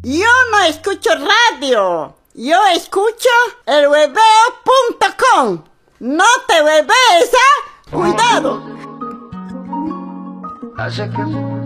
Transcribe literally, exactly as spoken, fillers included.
Yo no escucho radio. Yo escucho el hueveo punto com. No te huevees, ¿ah? Cuidado.